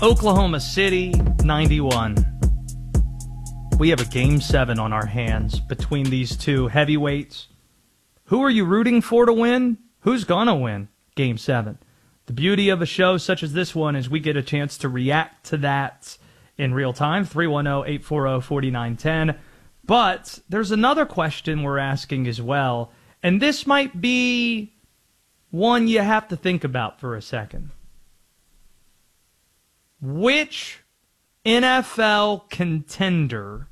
Oklahoma City, 91. We have a Game 7 on our hands between these two heavyweights. Who are you rooting for to win? Who's gonna win Game 7? The beauty of a show such as this one is we get a chance to react to that in real time, 310-840-4910. But there's another question we're asking as well, and this might be one you have to think about for a second. Which NFL contender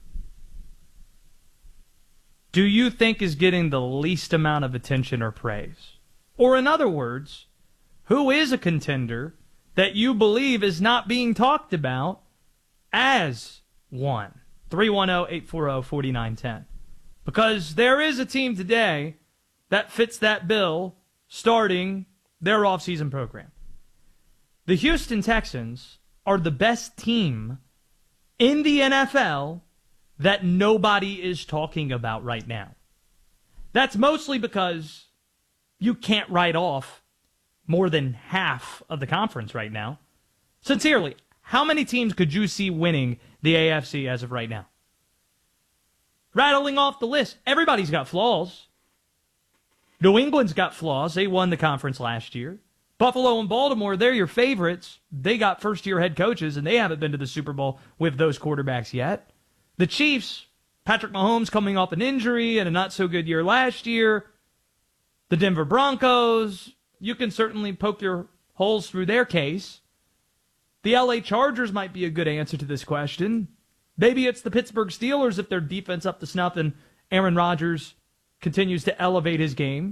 do you think is getting the least amount of attention or praise? Or in other words, who is a contender that you believe is not being talked about as one? 310-840-4910. Because there is a team today that fits that bill starting their offseason program. The Houston Texans are the best team in the NFL that nobody is talking about right now. That's mostly because you can't write off more than half of the conference right now. Sincerely, how many teams could you see winning the AFC as of right now? Rattling off the list, everybody's got flaws. New England's got flaws. They won the conference last year. Buffalo and Baltimore, they're your favorites. They got first-year head coaches, and they haven't been to the Super Bowl with those quarterbacks yet. The Chiefs, Patrick Mahomes coming off an injury and a not-so-good year last year. The Denver Broncos, you can certainly poke your holes through their case. The LA Chargers might be a good answer to this question. Maybe it's the Pittsburgh Steelers if their defense up to snuff and Aaron Rodgers continues to elevate his game.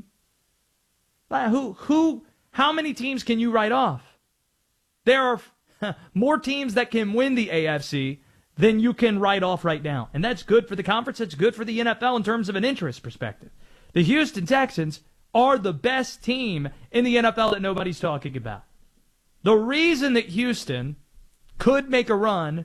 How many teams can you write off? There are more teams that can win the AFC than you can write off right now. And that's good for the conference. It's good for the NFL in terms of an interest perspective. The Houston Texans are the best team in the NFL that nobody's talking about. The reason that Houston could make a run,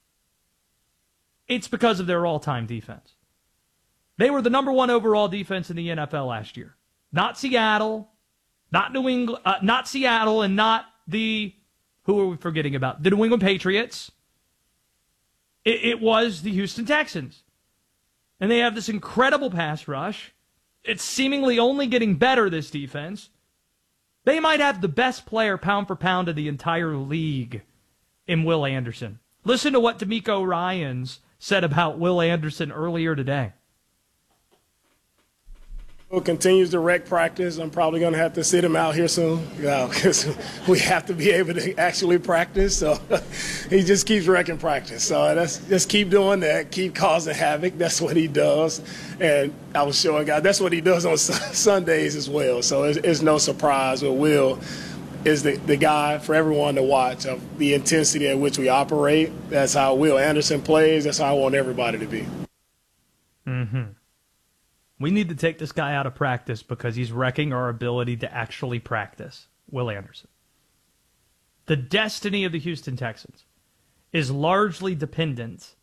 it's because of their all-time defense. They were the number one overall defense in the NFL last year. Not Seattle, not New England, not Seattle, and not who are we forgetting about? The New England Patriots. It was the Houston Texans. And they have this incredible pass rush. It's seemingly only getting better, this defense. They might have the best player pound for pound of the entire league in Will Anderson. Listen to what DeMeco Ryans said about Will Anderson earlier today. Continues to wreck practice. I'm probably going to have to sit him out here soon because we have to be able to actually practice. So he just keeps wrecking practice. So just keep doing that, keep causing havoc. That's what he does. And I was showing guys that's what he does on Sundays as well. So it's no surprise that Will is the guy for everyone to watch of the intensity at which we operate. That's how Will Anderson plays. That's how I want everybody to be. Mm-hmm. We need to take this guy out of practice because he's wrecking our ability to actually practice. Will Anderson. The destiny of the Houston Texans is largely dependent